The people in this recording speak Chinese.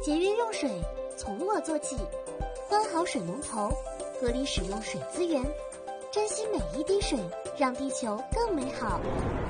节约用水，从我做起。关好水龙头，合理使用水资源，珍惜每一滴水，让地球更美好。